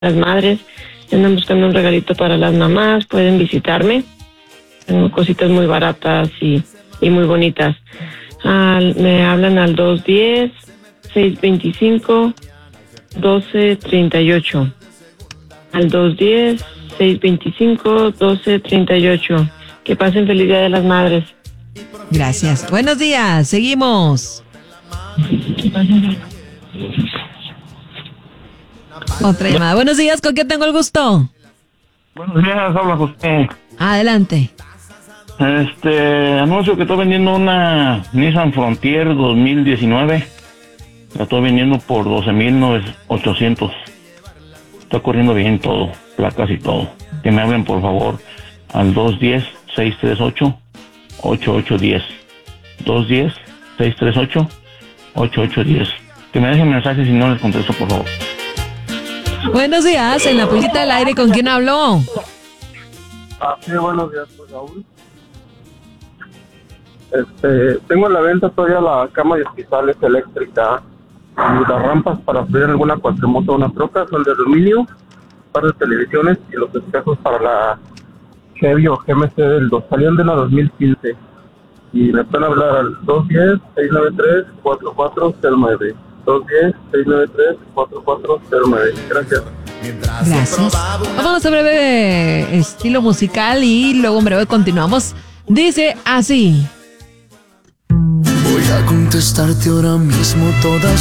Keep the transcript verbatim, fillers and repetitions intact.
las madres. Andan buscando un regalito para las mamás. Pueden visitarme. Tengo cositas muy baratas y, y muy bonitas. Al, me hablan al dos uno cero, seis dos cinco, uno dos tres ocho. Al dos uno cero, seis dos cinco, uno dos tres ocho. Que pasen feliz Día de las Madres. Gracias. Buenos días. Seguimos. Otra llamada. Buenos días. ¿Con quién tengo el gusto? Buenos días, habla José. Adelante. Este, anuncio que estoy vendiendo una Nissan Frontier dos mil diecinueve. La estoy vendiendo por doce mil ochocientos. Está corriendo bien todo, placas y todo. Que me hablen por favor al dos uno cero, seis tres ocho, ocho ocho uno cero. dos uno cero, seis tres ocho, ocho ocho uno cero. Que me dejen mensajes si no les contesto, por favor. Buenos días, en la pollita del aire, ¿con quién habló? Ah, sí, buenos días, pues, Raúl. Este, tengo en la venta todavía la cama de hospitales eléctrica y las rampas para subir alguna cuatrimoto o una troca son de aluminio, par de televisiones y los espejos para la Chevy o G M C del dos, salieron de la dos mil quince y me pueden hablar al dos uno cero, seis nueve tres, cuatro cuatro cero nueve. dos uno cero, seis nueve tres, cuatro cuatro cero nueve. Gracias. Gracias. Vamos a breve estilo musical y luego en breve continuamos. Dice así. Voy a contestarte ahora mismo todas